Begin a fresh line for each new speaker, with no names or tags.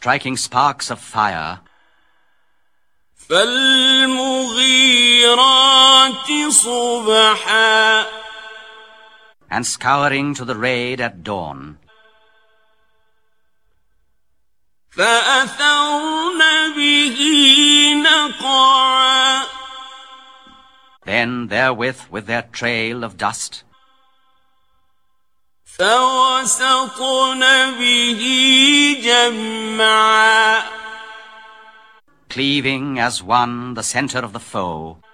striking sparks of fire,
فالمغيرات صبحا
and scouring to the raid at dawn,
فأثرن به نقعا
then therewith with their trail of dust,
فوسطن به جمعا
cleaving as one the center of the foe,